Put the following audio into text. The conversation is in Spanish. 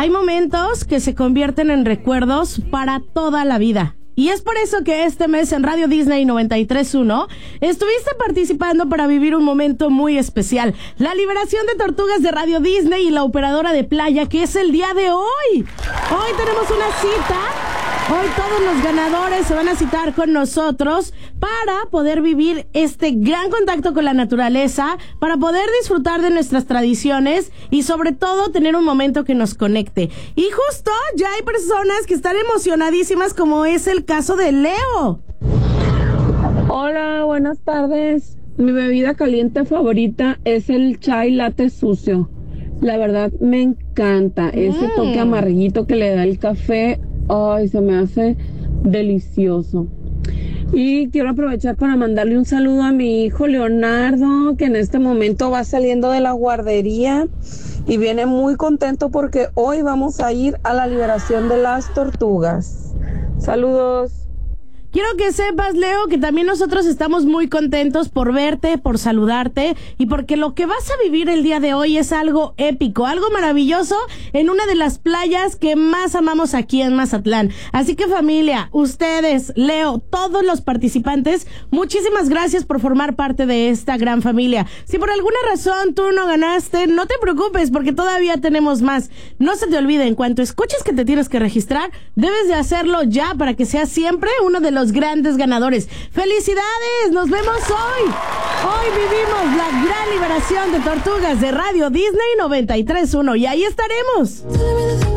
Hay momentos que se convierten en recuerdos para toda la vida. Y es por eso que este mes en Radio Disney 93.1 estuviste participando para vivir un momento muy especial. La liberación de tortugas de Radio Disney y la operadora de playa, que es el día de hoy. Hoy tenemos una cita. Hoy todos los ganadores se van a citar con nosotros para poder vivir este gran contacto con la naturaleza, para poder disfrutar de nuestras tradiciones y sobre todo tener un momento que nos conecte. Y justo ya hay personas que están emocionadísimas, como es el caso de Leo. Hola, buenas tardes. Mi bebida caliente favorita es el chai latte sucio. La verdad me encanta ese toque amarguito que le da el café. Ay, se me hace delicioso. Y quiero aprovechar para mandarle un saludo a mi hijo Leonardo, que en este momento va saliendo de la guardería y viene muy contento porque hoy vamos a ir a la liberación de las tortugas. Saludos. Quiero que sepas, Leo, que también nosotros estamos muy contentos por verte, por saludarte y porque lo que vas a vivir el día de hoy es algo épico, algo maravilloso en una de las playas que más amamos aquí en Mazatlán. Así que familia, ustedes, Leo, todos los participantes, muchísimas gracias por formar parte de esta gran familia. Si por alguna razón tú no ganaste, no te preocupes porque todavía tenemos más. No se te olvide, en cuanto escuches que te tienes que registrar, debes de hacerlo ya para que seas siempre uno de los grandes ganadores. ¡Felicidades! ¡Nos vemos hoy! Hoy vivimos la gran liberación de tortugas de Radio Disney 93.1 y ahí estaremos.